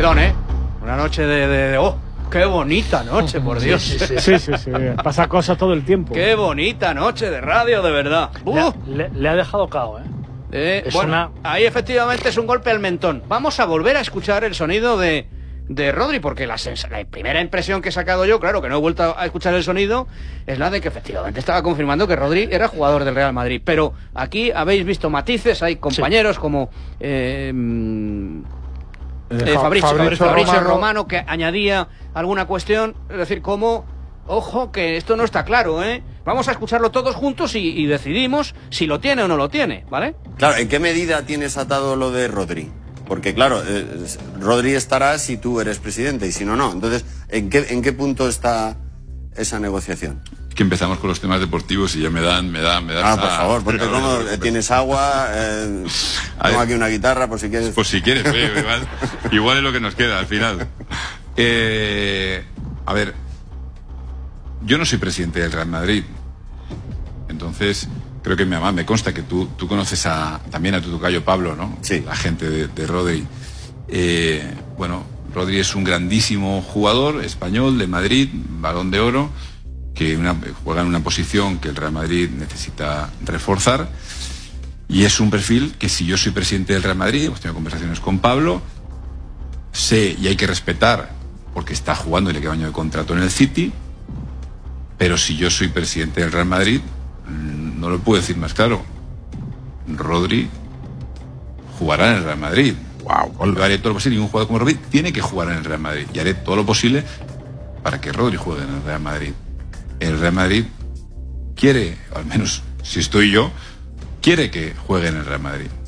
Perdón, una noche ¡oh! ¡Qué bonita noche, por Dios! Sí. Pasa cosas todo el tiempo. ¡Qué bonita noche de radio, de verdad! Le ha dejado cao, bueno, ahí efectivamente es un golpe al mentón. Vamos a volver a escuchar el sonido de Rodri, porque la primera impresión que he sacado yo, claro, que no he vuelto a escuchar el sonido, es la de que efectivamente estaba confirmando que Rodri era jugador del Real Madrid. Pero aquí habéis visto matices, hay compañeros como Fabrizio Romano, que añadía alguna cuestión, es decir, como, ojo, que esto no está claro, Vamos a escucharlo todos juntos y decidimos si lo tiene o no lo tiene, ¿vale? Claro, ¿en qué medida tienes atado lo de Rodri? Porque claro, Rodri estará si tú eres presidente y si no, no. Entonces, ¿en qué punto está esa negociación? Que empezamos con los temas deportivos y ya me dan. Por favor, porque como tienes agua, tengo aquí una guitarra por si quieres. Pues si quieres, igual es lo que nos queda al final. A ver, yo no soy presidente del Real Madrid, entonces creo que me consta que tú conoces también a tu tocayo Pablo, ¿no? Sí. La gente de Rodri. Bueno, Rodri es un grandísimo jugador español de Madrid, Balón de Oro, que juega en una posición que el Real Madrid necesita reforzar, y es un perfil que, si yo soy presidente del Real Madrid, hemos tenido conversaciones con Pablo, sé y hay que respetar, porque está jugando y le queda un año de contrato en el City, pero si yo soy presidente del Real Madrid, no lo puedo decir más claro, Rodri jugará en el Real Madrid. Yo haré todo lo posible, y un jugador como Rodri tiene que jugar en el Real Madrid, y haré todo lo posible para que Rodri juegue en el Real Madrid. El Real Madrid quiere, al menos si estoy yo, quiere que juegue en el Real Madrid.